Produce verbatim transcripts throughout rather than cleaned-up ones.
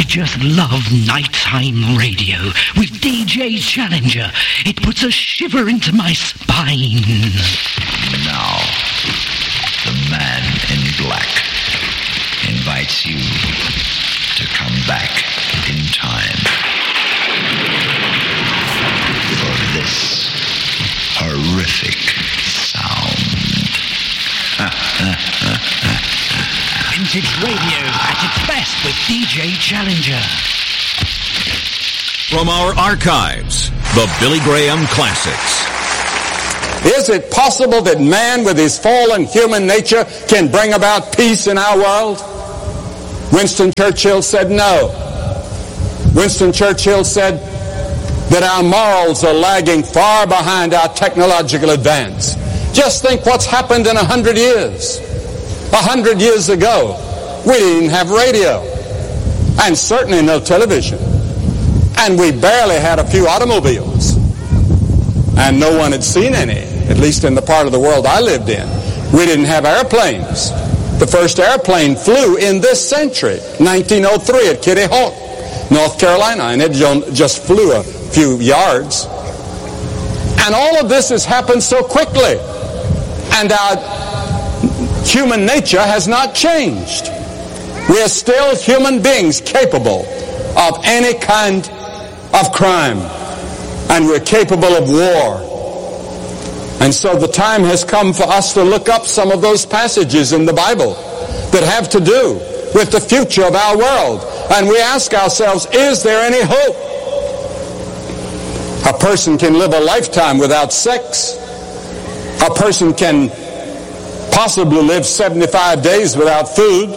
just love nighttime radio with D J Challenger. It puts a shiver into my spine. Now, the man in black invites you to come back in time for this horrific sound. Vintage radio at its best with D J Challenger. From our archives, the Billy Graham Classics. Is it possible that man with his fallen human nature can bring about peace in our world? Winston Churchill said no. Winston Churchill said that our morals are lagging far behind our technological advance. Just think what's happened in a hundred years. A hundred years ago, we didn't have radio, and certainly no television, and we barely had a few automobiles, and no one had seen any, at least in the part of the world I lived in. We didn't have airplanes. The first airplane flew in this century, nineteen oh three at Kitty Hawk, North Carolina, and it just flew a few yards. And all of this has happened so quickly, and our human nature has not changed. We are still human beings capable of any kind of crime, and we're capable of war. And so the time has come for us to look up some of those passages in the Bible that have to do with the future of our world. And we ask ourselves, is there any hope? A person can live a lifetime without sex. A person can possibly live seventy-five days without food.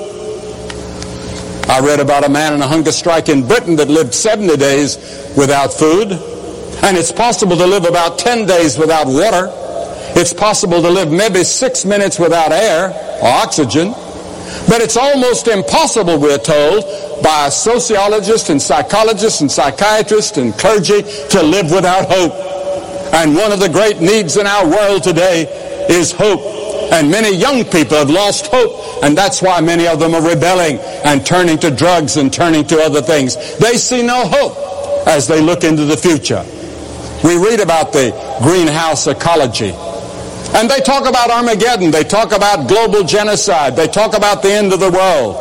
I read about a man in a hunger strike in Britain that lived seventy days without food. And it's possible to live about ten days without water. It's possible to live maybe six minutes without air or oxygen. But it's almost impossible, we're told, by sociologists and psychologists and psychiatrists and clergy to live without hope. And one of the great needs in our world today is hope. And many young people have lost hope, and that's why many of them are rebelling and turning to drugs and turning to other things. They see no hope as they look into the future. We read about the greenhouse ecology, and they talk about Armageddon, they talk about global genocide, they talk about the end of the world.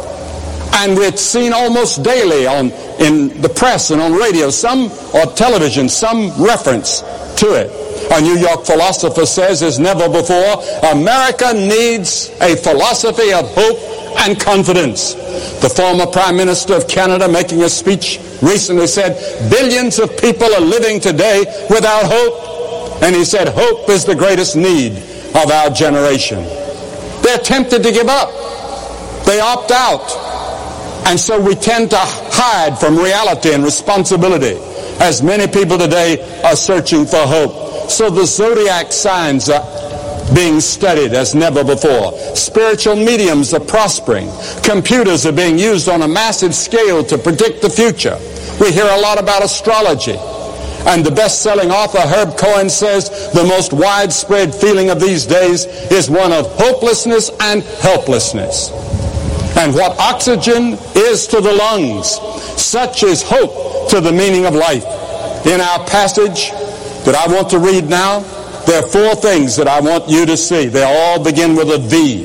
And it's seen almost daily on in the press and on radio, some or television, some reference to it. A New York philosopher says, as never before, America needs a philosophy of hope and confidence. The former Prime Minister of Canada, making a speech recently, said, billions of people are living today without hope. And he said, hope is the greatest need of our generation. They're tempted to give up. They opt out. And so we tend to hide from reality and responsibility, as many people today are searching for hope. So the zodiac signs are being studied as never before. Spiritual mediums are prospering. Computers are being used on a massive scale to predict the future. We hear a lot about astrology. And the best-selling author Herb Cohen says the most widespread feeling of these days is one of hopelessness and helplessness. And what oxygen is to the lungs, such is hope to the meaning of life. In our passage that I want to read now, there are four things that I want you to see. They all begin with a V.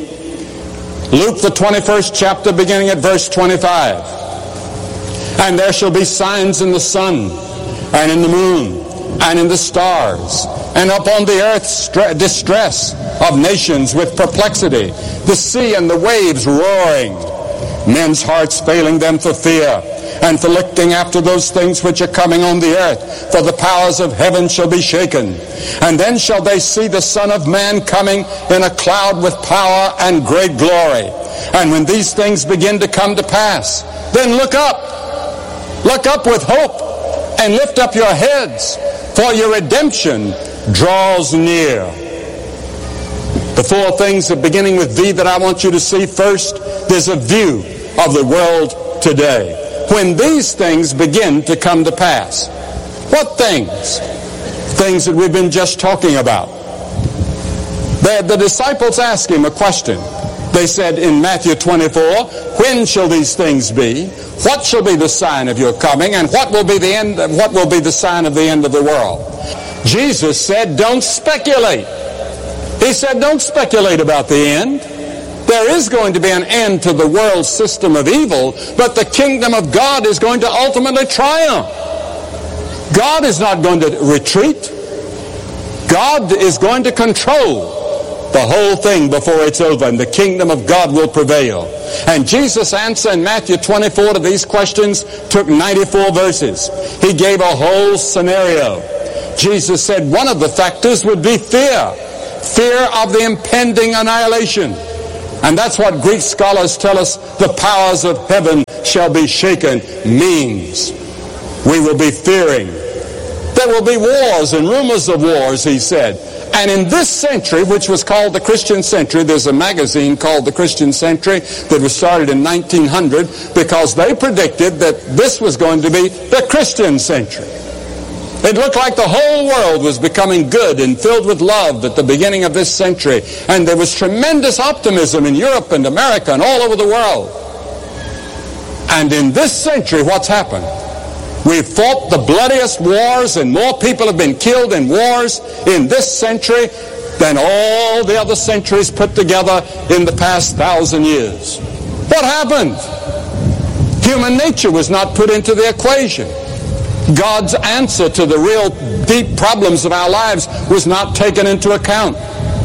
Luke, the twenty-first chapter, beginning at verse twenty-five. And there shall be signs in the sun, and in the moon, and in the stars, and upon the earth stre- distress of nations with perplexity, the sea and the waves roaring, men's hearts failing them for fear, and for looking after those things which are coming on the earth, for the powers of heaven shall be shaken. And then shall they see the Son of Man coming in a cloud with power and great glory. And when these things begin to come to pass, then look up. Look up with hope, and lift up your heads, for your redemption draws near. The four things are beginning with V that I want you to see. First, there's a view of the world today. When these things begin to come to pass. What things? Things that we've been just talking about. The, the disciples ask him a question. They said in Matthew twenty-four, when shall these things be? What shall be the sign of your coming? And what will be the end? What will be the sign of the end of the world? Jesus said, don't speculate. He said, don't speculate about the end. There is going to be an end to the world system of evil, but the kingdom of God is going to ultimately triumph. God is not going to retreat. God is going to control the whole thing before it's over, and the kingdom of God will prevail. And Jesus' answer in Matthew twenty-four to these questions took ninety-four verses. He gave a whole scenario. Jesus said one of the factors would be fear. Fear of the impending annihilation. And that's what Greek scholars tell us the powers of heaven shall be shaken means. We will be fearing. There will be wars and rumors of wars, he said. And in this century, which was called the Christian Century, there's a magazine called the Christian Century that was started in nineteen hundred because they predicted that this was going to be the Christian century. It looked like the whole world was becoming good and filled with love at the beginning of this century. And there was tremendous optimism in Europe and America and all over the world. And in this century, what's happened? We've fought the bloodiest wars, and more people have been killed in wars in this century than all the other centuries put together in the past thousand years. What happened? Human nature was not put into the equation. God's answer to the real deep problems of our lives was not taken into account.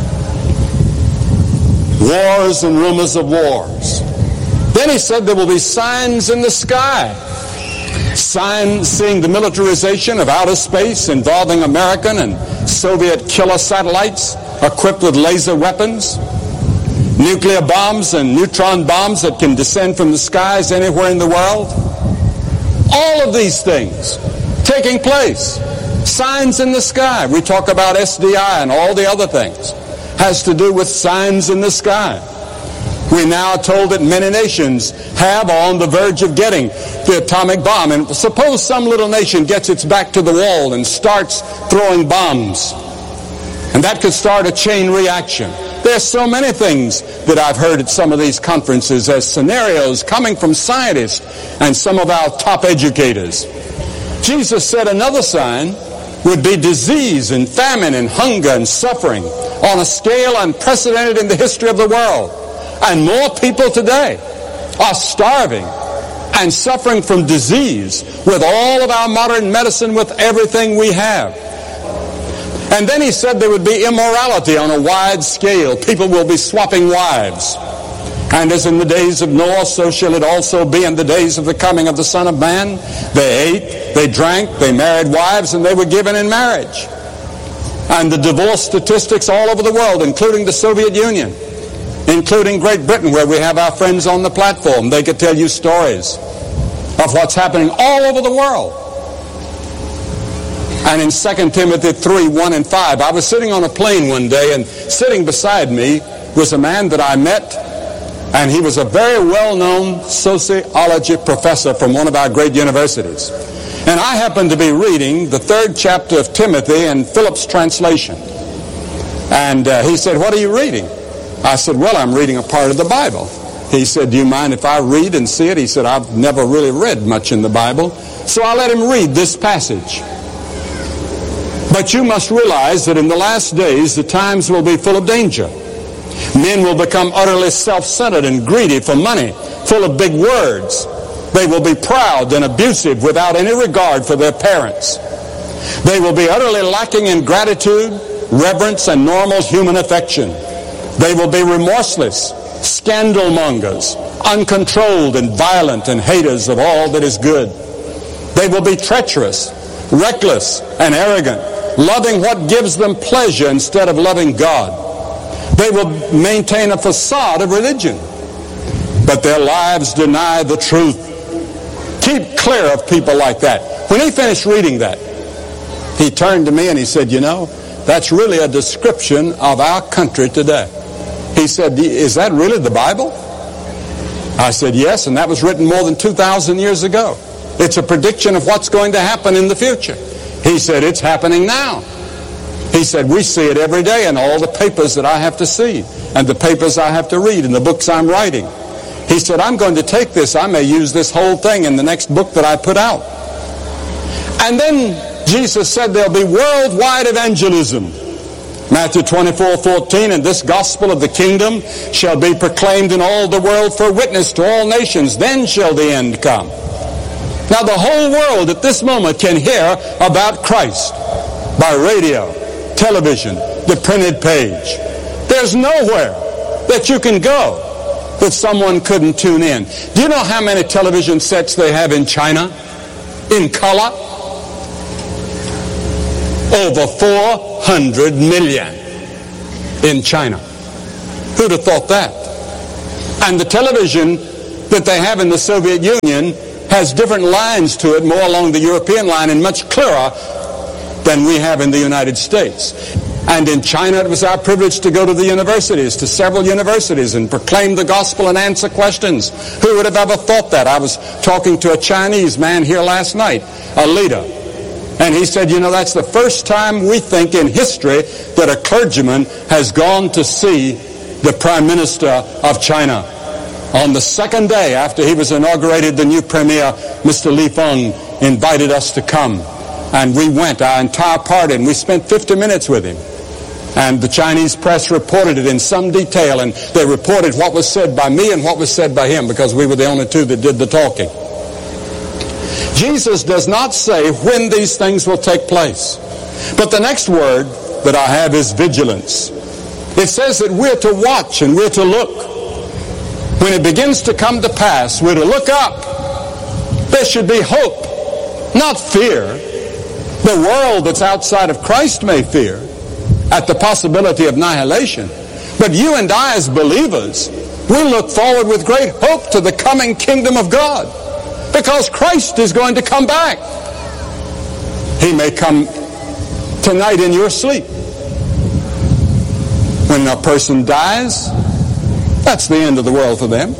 Wars and rumors of wars. Then he said there will be signs in the sky. Signs seeing the militarization of outer space involving American and Soviet killer satellites equipped with laser weapons, nuclear bombs and neutron bombs that can descend from the skies anywhere in the world. All of these things taking place. Signs in the sky. We talk about S D I and all the other things. Has to do with signs in the sky. We now are told that many nations have or are on the verge of getting the atomic bomb. And suppose some little nation gets its back to the wall and starts throwing bombs. And that could start a chain reaction. There's so many things that I've heard at some of these conferences as scenarios coming from scientists and some of our top educators. Jesus said another sign would be disease and famine and hunger and suffering on a scale unprecedented in the history of the world. And more people today are starving and suffering from disease with all of our modern medicine, with everything we have. And then he said there would be immorality on a wide scale. People will be swapping wives. And as in the days of Noah, so shall it also be in the days of the coming of the Son of Man. They ate, they drank, they married wives, and they were given in marriage. And the divorce statistics all over the world, including the Soviet Union, including Great Britain, where we have our friends on the platform. They could tell you stories of what's happening all over the world. And in Second Timothy three, one and five, I was sitting on a plane one day, and sitting beside me was a man that I met, and he was a very well-known sociology professor from one of our great universities. And I happened to be reading the third chapter of Timothy in Phillips' translation. And uh, he said, "What are you reading?" I said, "Well, I'm reading a part of the Bible." He said, "Do you mind if I read and see it?" He said, "I've never really read much in the Bible." So I let him read this passage. "But you must realize that in the last days the times will be full of danger. Men will become utterly self-centered and greedy for money, full of big words. They will be proud and abusive without any regard for their parents. They will be utterly lacking in gratitude, reverence, and normal human affection. They will be remorseless, scandal mongers, uncontrolled and violent, and haters of all that is good. They will be treacherous, reckless, and arrogant, loving what gives them pleasure instead of loving God. They will maintain a facade of religion, but their lives deny the truth." Keep clear of people like that. When he finished reading that, he turned to me and he said, "You know, that's really a description of our country today." He said, "Is that really the Bible?" I said, "Yes, and that was written more than two thousand years ago. It's a prediction of what's going to happen in the future." He said, "It's happening now." He said, "We see it every day in all the papers that I have to see. and the papers I have to read and the books I'm writing. He said, I'm going to take this. I may use this whole thing in the next book that I put out. And then Jesus said there'll be worldwide evangelism. Matthew twenty-four fourteen, and this gospel of the kingdom shall be proclaimed in all the world for a witness to all nations. Then shall the end come. Now the whole world at this moment can hear about Christ by radio, television, the printed page. There's nowhere that you can go that someone couldn't tune in. Do you know how many television sets they have in China? In color? Over four hundred million in China. Who'd have thought that? And the television that they have in the Soviet Union has different lines to it, more along the European line and much clearer than we have in the United States. And in China, it was our privilege to go to the universities, to several universities, and proclaim the gospel and answer questions. Who would have ever thought that? I was talking to a Chinese man here last night, a leader. And he said, you know, that's the first time we think in history that a clergyman has gone to see the Prime Minister of China. On the second day after he was inaugurated, the new Premier, Mister Li Feng, invited us to come. And we went, our entire party, and we spent fifty minutes with him. And the Chinese press reported it in some detail, and they reported what was said by me and what was said by him, because we were the only two that did the talking. Jesus does not say when these things will take place. But the next word that I have is vigilance. It says that we're to watch and we're to look. When it begins to come to pass, we're to look up. There should be hope, not fear. The world that's outside of Christ may fear at the possibility of annihilation. But you and I as believers, we look forward with great hope to the coming kingdom of God, because Christ is going to come back. He may come tonight in your sleep. When a person dies, that's the end of the world for them.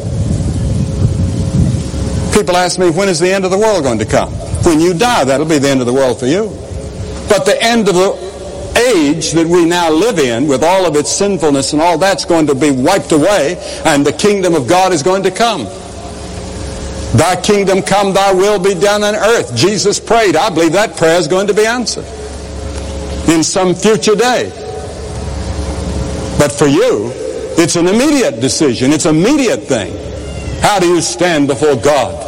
People ask me, when is the end of the world going to come? When you die, that'll be the end of the world for you. But the end of the age that we now live in, with all of its sinfulness and all that's going to be wiped away, and the kingdom of God is going to come. Thy kingdom come, thy will be done on earth. Jesus prayed. I believe that prayer is going to be answered in some future day. But for you, it's an immediate decision. It's an immediate thing. How do you stand before God?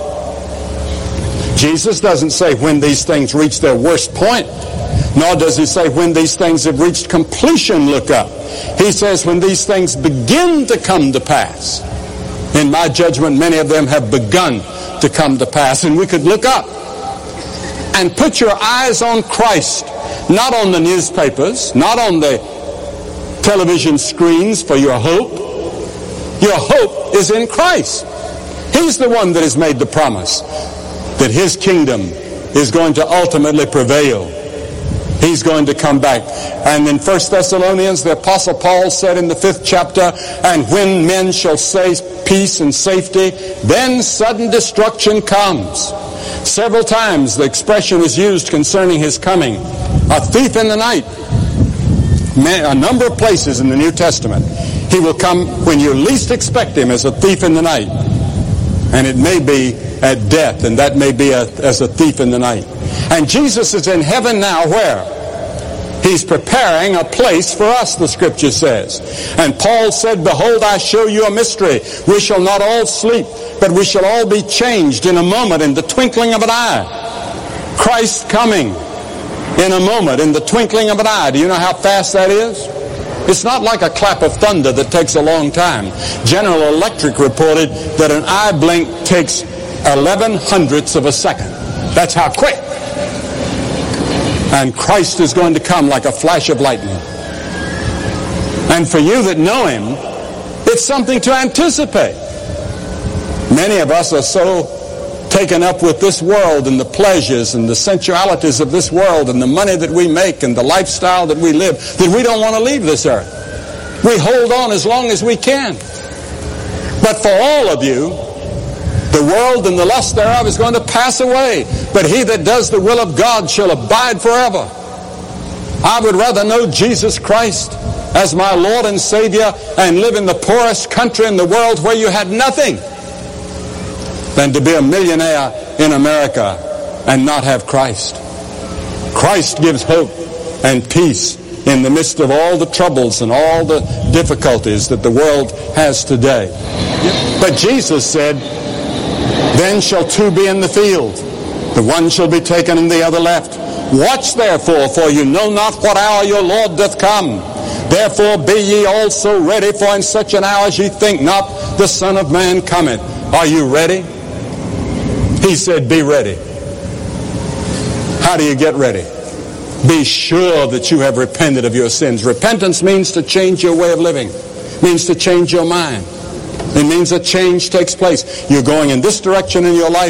Jesus doesn't say when these things reach their worst point, nor does he say when these things have reached completion, look up. He says when these things begin to come to pass. In my judgment, many of them have begun to come to pass. And we could look up and put your eyes on Christ, not on the newspapers, not on the television screens for your hope. Your hope is in Christ. He's the one that has made the promise that his kingdom is going to ultimately prevail. He's going to come back. And in First Thessalonians, the Apostle Paul said in the fifth chapter, and when men shall say peace and safety, then sudden destruction comes. Several times the expression is used concerning his coming. A thief in the night. A number of places in the New Testament. He will come when you least expect him, as a thief in the night. And it may be at death, and that may be a, as a thief in the night. And Jesus is in heaven now where? He's preparing a place for us, the Scripture says. And Paul said, behold, I show you a mystery. We shall not all sleep, but we shall all be changed in a moment, in the twinkling of an eye. Christ coming in a moment, in the twinkling of an eye. Do you know how fast that is? It's not like a clap of thunder that takes a long time. General Electric reported that an eye blink takes eleven hundredths of a second. That's how quick. And Christ is going to come like a flash of lightning. And for you that know him, it's something to anticipate. Many of us are so taken up with this world and the pleasures and the sensualities of this world and the money that we make and the lifestyle that we live that we don't want to leave this earth. We hold on as long as we can. But for all of you, the world and the lust thereof is going to pass away, but he that does the will of God shall abide forever. I would rather know Jesus Christ as my Lord and Savior and live in the poorest country in the world where you had nothing than to be a millionaire in America and not have Christ. Christ gives hope and peace in the midst of all the troubles and all the difficulties that the world has today. But Jesus said, then shall two be in the field. The one shall be taken and the other left. Watch therefore, for you know not what hour your Lord doth come. Therefore be ye also ready, for in such an hour as ye think not, the Son of Man cometh. Are you ready? He said, be ready. How do you get ready? Be sure that you have repented of your sins. Repentance means to change your way of living. It means to change your mind. It means a change takes place. You're going in this direction in your life.